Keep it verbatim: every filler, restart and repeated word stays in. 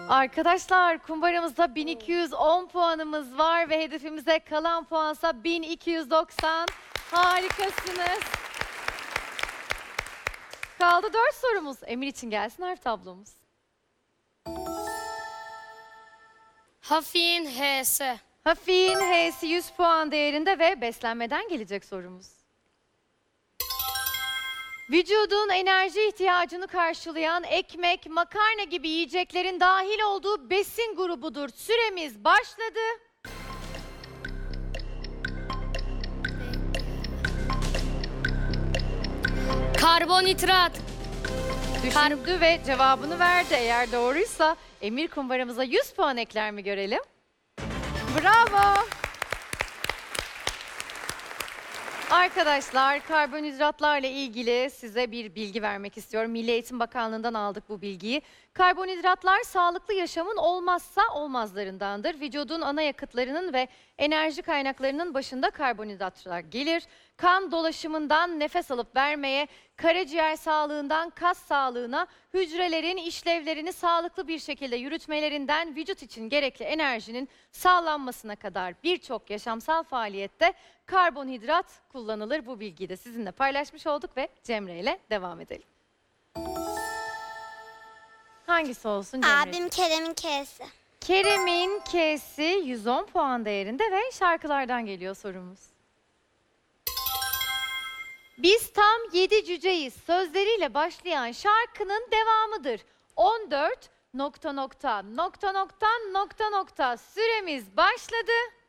Arkadaşlar kumbaramızda bin iki yüz on puanımız var ve hedefimize kalan puansa bin iki yüz doksan. Harikasınız. Kaldı dört sorumuz. Emir için gelsin harf tablomuz. Hafif'in H'si. Hafif'in H'si yüz puan değerinde ve beslenmeden gelecek sorumuz. Vücudun enerji ihtiyacını karşılayan ekmek, makarna gibi yiyeceklerin dahil olduğu besin grubudur. Süremiz başladı. Karbonhidrat. Düşündü ve cevabını verdi. Eğer doğruysa Emir kumbaramıza yüz puan ekler mi görelim? Bravo. Arkadaşlar karbonhidratlarla ilgili size bir bilgi vermek istiyorum. Milli Eğitim Bakanlığı'ndan aldık bu bilgiyi. Karbonhidratlar sağlıklı yaşamın olmazsa olmazlarındandır. Vücudun ana yakıtlarının ve enerji kaynaklarının başında karbonhidratlar gelir. Kan dolaşımından nefes alıp vermeye, karaciğer sağlığından kas sağlığına, hücrelerin işlevlerini sağlıklı bir şekilde yürütmelerinden vücut için gerekli enerjinin sağlanmasına kadar birçok yaşamsal faaliyette karbonhidrat kullanılır. Bu bilgiyi de sizinle paylaşmış olduk ve Cemre ile devam edelim. Hangisi olsun Cemre? Abim Kerem'in K'si. Kerem'in K'si yüz on puan değerinde ve şarkılardan geliyor sorumuz. Biz tam yedi cüceyiz sözleriyle başlayan şarkının devamıdır. on dört nokta nokta nokta nokta nokta nokta süremiz başladı.